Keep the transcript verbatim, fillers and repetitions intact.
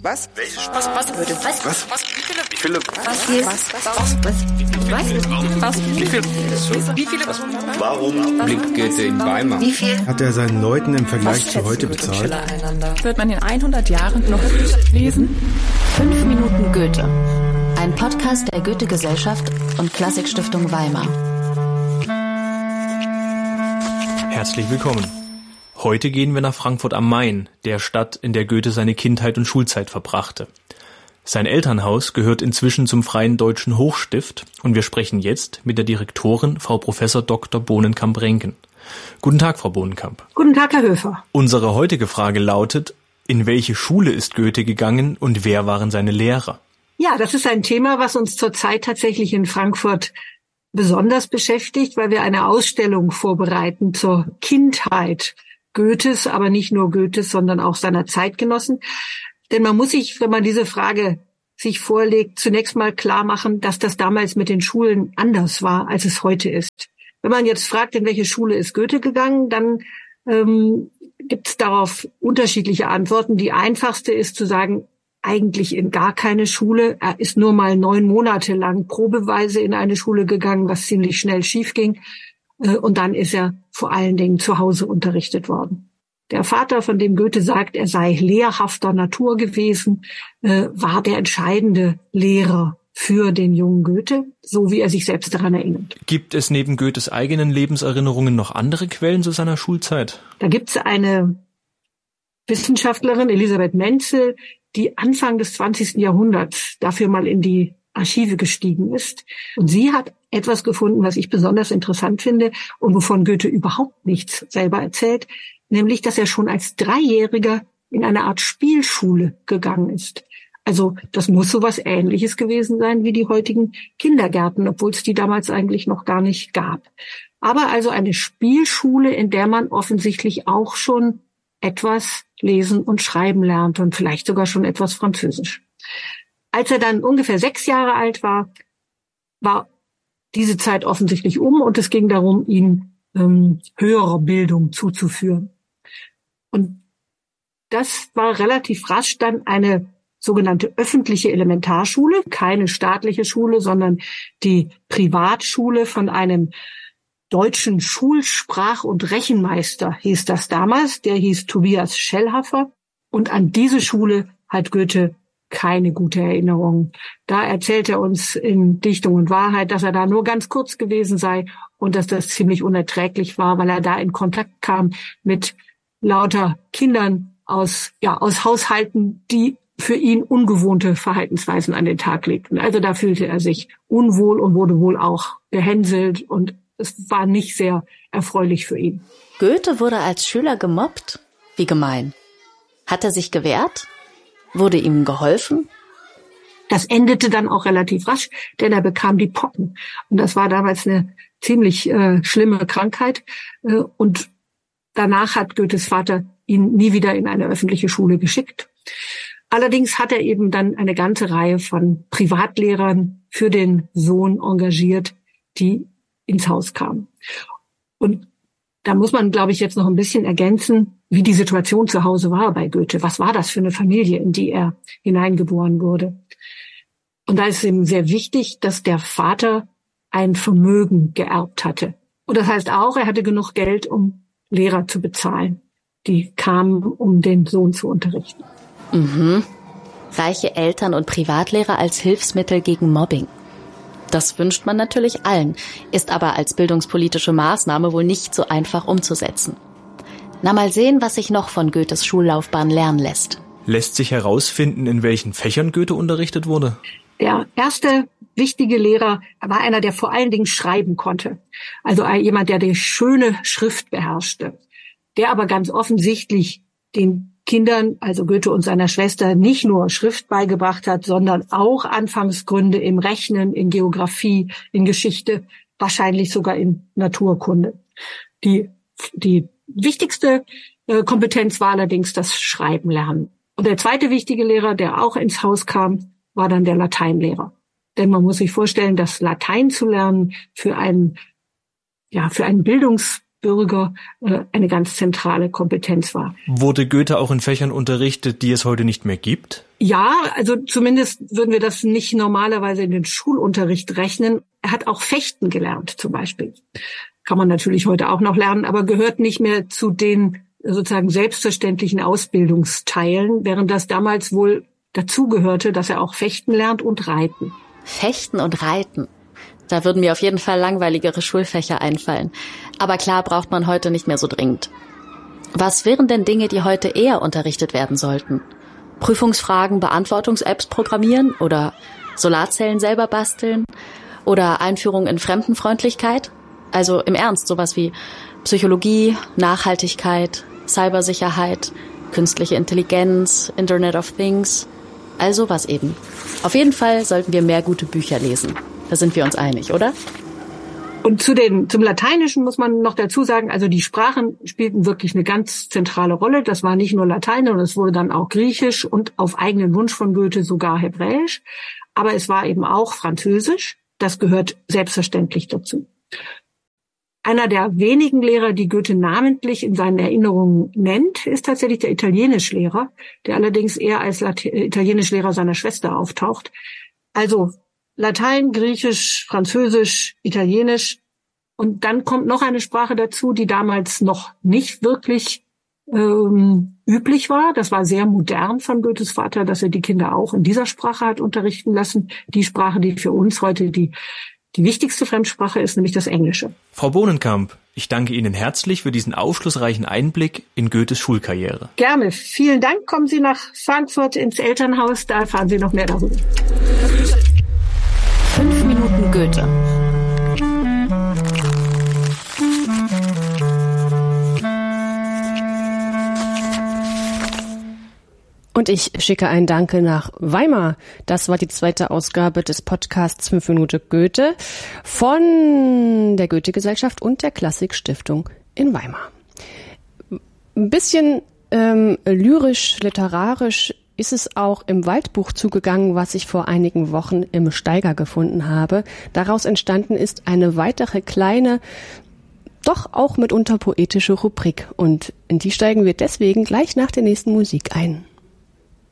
Was? Welche Sprache? Was? Was? Würde was? Was? Was? Wie viele? Wie viele? Was? Hier? Was? Was? Was? Was? Wie viele? Wie viele? Warum blickt Goethe in Weimar? Wie viel? Hat er seinen Leuten im Vergleich zu heute bezahlt? Wird man in hundert Jahren noch lesen? Fünf Minuten Goethe. Ein Podcast der Goethe-Gesellschaft und Klassikstiftung Weimar. Herzlich willkommen. Heute gehen wir nach Frankfurt am Main, der Stadt, in der Goethe seine Kindheit und Schulzeit verbrachte. Sein Elternhaus gehört inzwischen zum Freien Deutschen Hochstift und wir sprechen jetzt mit der Direktorin, Frau Professor Doktor Bohnenkamp-Renken. Guten Tag, Frau Bohnenkamp. Guten Tag, Herr Höfer. Unsere heutige Frage lautet: In welche Schule ist Goethe gegangen und wer waren seine Lehrer? Ja, das ist ein Thema, was uns zurzeit tatsächlich in Frankfurt besonders beschäftigt, weil wir eine Ausstellung vorbereiten zur Kindheit Goethes, aber nicht nur Goethes, sondern auch seiner Zeitgenossen. Denn man muss sich, wenn man diese Frage sich vorlegt, zunächst mal klar machen, dass das damals mit den Schulen anders war, als es heute ist. Wenn man jetzt fragt, in welche Schule ist Goethe gegangen, dann ähm, gibt es darauf unterschiedliche Antworten. Die einfachste ist zu sagen, eigentlich in gar keine Schule. Er ist nur mal neun Monate lang probeweise in eine Schule gegangen, was ziemlich schnell schief ging. Und dann ist er vor allen Dingen zu Hause unterrichtet worden. Der Vater, von dem Goethe sagt, er sei lehrhafter Natur gewesen, war der entscheidende Lehrer für den jungen Goethe, so wie er sich selbst daran erinnert. Gibt es neben Goethes eigenen Lebenserinnerungen noch andere Quellen zu seiner Schulzeit? Da gibt es eine Wissenschaftlerin, Elisabeth Menzel, die Anfang des zwanzigsten Jahrhunderts dafür mal in die Archive gestiegen ist. Und sie hat etwas gefunden, was ich besonders interessant finde und wovon Goethe überhaupt nichts selber erzählt, nämlich, dass er schon als Dreijähriger in eine Art Spielschule gegangen ist. Also das muss sowas Ähnliches gewesen sein wie die heutigen Kindergärten, obwohl es die damals eigentlich noch gar nicht gab. Aber also eine Spielschule, in der man offensichtlich auch schon etwas lesen und schreiben lernt und vielleicht sogar schon etwas Französisch. Als er dann ungefähr sechs Jahre alt war, war diese Zeit offensichtlich um und es ging darum, ihn ähm, höherer Bildung zuzuführen. Und das war relativ rasch dann eine sogenannte öffentliche Elementarschule, keine staatliche Schule, sondern die Privatschule von einem deutschen Schulsprach- und Rechenmeister hieß das damals. Der hieß Tobias Schellhaffer. Und an diese Schule hat Goethe keine gute Erinnerung. Da erzählt er uns in Dichtung und Wahrheit, dass er da nur ganz kurz gewesen sei und dass das ziemlich unerträglich war, weil er da in Kontakt kam mit lauter Kindern aus, ja, aus Haushalten, die für ihn ungewohnte Verhaltensweisen an den Tag legten. Also da fühlte er sich unwohl und wurde wohl auch gehänselt und es war nicht sehr erfreulich für ihn. Goethe wurde als Schüler gemobbt? Wie gemein. Hat er sich gewehrt? Wurde ihm geholfen? Das endete dann auch relativ rasch, denn er bekam die Pocken. Und das war damals eine ziemlich äh, schlimme Krankheit. Äh, und danach hat Goethes Vater ihn nie wieder in eine öffentliche Schule geschickt. Allerdings hat er eben dann eine ganze Reihe von Privatlehrern für den Sohn engagiert, die ins Haus kamen. Und da muss man, glaube ich, jetzt noch ein bisschen ergänzen, wie die Situation zu Hause war bei Goethe. Was war das für eine Familie, in die er hineingeboren wurde? Und da ist eben sehr wichtig, dass der Vater ein Vermögen geerbt hatte. Und das heißt auch, er hatte genug Geld, um Lehrer zu bezahlen. Die kamen, um den Sohn zu unterrichten. Mhm. Reiche Eltern und Privatlehrer als Hilfsmittel gegen Mobbing. Das wünscht man natürlich allen, ist aber als bildungspolitische Maßnahme wohl nicht so einfach umzusetzen. Na, mal sehen, was sich noch von Goethes Schullaufbahn lernen lässt. Lässt sich herausfinden, in welchen Fächern Goethe unterrichtet wurde? Der erste wichtige Lehrer war einer, der vor allen Dingen schreiben konnte. Also jemand, der die schöne Schrift beherrschte. Der aber ganz offensichtlich den Kindern, also Goethe und seiner Schwester, nicht nur Schrift beigebracht hat, sondern auch Anfangsgründe im Rechnen, in Geografie, in Geschichte, wahrscheinlich sogar in Naturkunde. Die, die wichtigste äh, Kompetenz war allerdings das Schreiben lernen. Und der zweite wichtige Lehrer, der auch ins Haus kam, war dann der Lateinlehrer. Denn man muss sich vorstellen, dass Latein zu lernen für einen, ja, für einen Bildungs Bürger äh, eine ganz zentrale Kompetenz war. Wurde Goethe auch in Fächern unterrichtet, die es heute nicht mehr gibt? Ja, also zumindest würden wir das nicht normalerweise in den Schulunterricht rechnen. Er hat auch Fechten gelernt zum Beispiel. Kann man natürlich heute auch noch lernen, aber gehört nicht mehr zu den sozusagen selbstverständlichen Ausbildungsteilen, während das damals wohl dazugehörte, dass er auch Fechten lernt und Reiten. Fechten und Reiten. Da würden mir auf jeden Fall langweiligere Schulfächer einfallen. Aber klar braucht man heute nicht mehr so dringend. Was wären denn Dinge, die heute eher unterrichtet werden sollten? Prüfungsfragen, Beantwortungs-Apps programmieren oder Solarzellen selber basteln oder Einführung in Fremdenfreundlichkeit? Also im Ernst, sowas wie Psychologie, Nachhaltigkeit, Cybersicherheit, künstliche Intelligenz, Internet of Things, all sowas eben. Auf jeden Fall sollten wir mehr gute Bücher lesen. Da sind wir uns einig, oder? Und zu den, zum Lateinischen muss man noch dazu sagen, also die Sprachen spielten wirklich eine ganz zentrale Rolle. Das war nicht nur Latein, sondern es wurde dann auch Griechisch und auf eigenen Wunsch von Goethe sogar Hebräisch. Aber es war eben auch Französisch. Das gehört selbstverständlich dazu. Einer der wenigen Lehrer, die Goethe namentlich in seinen Erinnerungen nennt, ist tatsächlich der Italienischlehrer, der allerdings eher als Lat- Italienischlehrer seiner Schwester auftaucht. Also Latein, Griechisch, Französisch, Italienisch. Und dann kommt noch eine Sprache dazu, die damals noch nicht wirklich ähm, üblich war. Das war sehr modern von Goethes Vater, dass er die Kinder auch in dieser Sprache hat unterrichten lassen. Die Sprache, die für uns heute die die wichtigste Fremdsprache ist, nämlich das Englische. Frau Bohnenkamp, ich danke Ihnen herzlich für diesen aufschlussreichen Einblick in Goethes Schulkarriere. Gerne. Vielen Dank. Kommen Sie nach Frankfurt ins Elternhaus, da erfahren Sie noch mehr darüber. Fünf Minuten Goethe. Und ich schicke ein Danke nach Weimar. Das war die zweite Ausgabe des Podcasts fünf Minuten Goethe von der Goethe-Gesellschaft und der Klassik-Stiftung in Weimar. Ein bisschen ähm, lyrisch, literarisch ist es auch im Waldbuch zugegangen, was ich vor einigen Wochen im Steiger gefunden habe. Daraus entstanden ist eine weitere kleine, doch auch mitunter poetische Rubrik. Und in die steigen wir deswegen gleich nach der nächsten Musik ein.